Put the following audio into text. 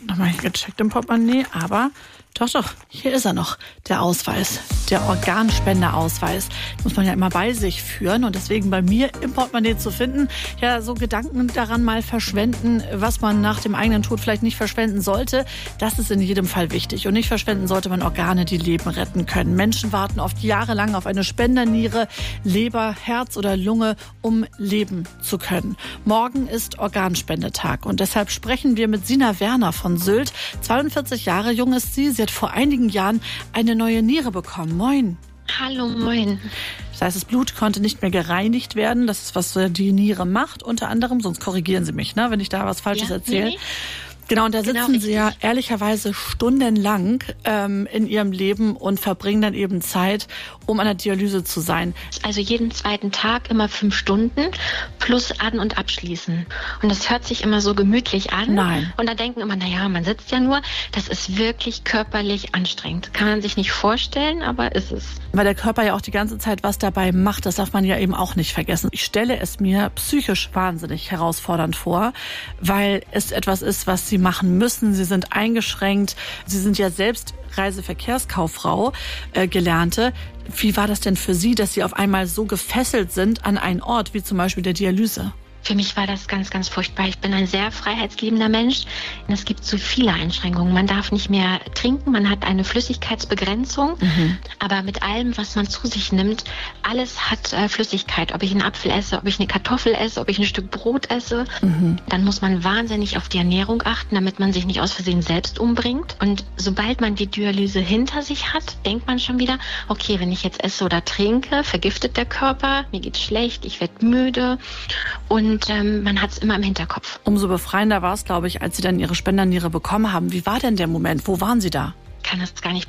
nochmal gecheckt im Portemonnaie, aber doch, hier ist er noch, der Ausweis, der Organspenderausweis. Muss man ja immer bei sich führen und deswegen bei mir im Portemonnaie zu finden. Ja, so Gedanken daran mal verschwenden, was man nach dem eigenen Tod vielleicht nicht verschwenden sollte, das ist in jedem Fall wichtig. Und nicht verschwenden sollte man Organe, die Leben retten können. Menschen warten oft jahrelang auf eine Spenderniere, Leber, Herz oder Lunge, um leben zu können. Morgen ist Organspendetag und deshalb sprechen wir mit Sina Werner von Sylt. 42 Jahre jung ist sie. Sie hat vor einigen Jahren eine neue Niere bekommen. Moin. Hallo, moin. Das heißt, das Blut konnte nicht mehr gereinigt werden. Das ist, was die Niere macht, unter anderem. Sonst korrigieren Sie mich, ne, wenn ich da was Falsches erzähle. Nee. Genau, und da sitzen Sie ja ehrlicherweise stundenlang in Ihrem Leben und verbringen dann eben Zeit, um an der Dialyse zu sein. Also jeden zweiten Tag immer 5 Stunden plus an- und abschließen. Und das hört sich immer so gemütlich an. Nein. Und da denken immer, naja, man sitzt ja nur. Das ist wirklich körperlich anstrengend. Kann man sich nicht vorstellen, aber ist es. Weil der Körper ja auch die ganze Zeit was dabei macht, das darf man ja eben auch nicht vergessen. Ich stelle es mir psychisch wahnsinnig herausfordernd vor, weil es etwas ist, was Sie machen müssen. Sie sind eingeschränkt. Sie sind ja selbst Reiseverkehrskauffrau, Gelernte. Wie war das denn für Sie, dass Sie auf einmal so gefesselt sind an einen Ort, wie zum Beispiel der Dialyse? Für mich war das ganz, ganz furchtbar. Ich bin ein sehr freiheitsliebender Mensch und es gibt so viele Einschränkungen. Man darf nicht mehr trinken, man hat eine Flüssigkeitsbegrenzung, aber mit allem, was man zu sich nimmt, alles hat Flüssigkeit. Ob ich einen Apfel esse, ob ich eine Kartoffel esse, ob ich ein Stück Brot esse, dann muss man wahnsinnig auf die Ernährung achten, damit man sich nicht aus Versehen selbst umbringt. Und sobald man die Dialyse hinter sich hat, denkt man schon wieder, okay, wenn ich jetzt esse oder trinke, vergiftet der Körper, mir geht's schlecht, ich werde müde und man hat es immer im Hinterkopf. Umso befreiender war es, glaube ich, als Sie dann Ihre Spenderniere bekommen haben. Wie war denn der Moment? Wo waren Sie da? Ich kann das gar nicht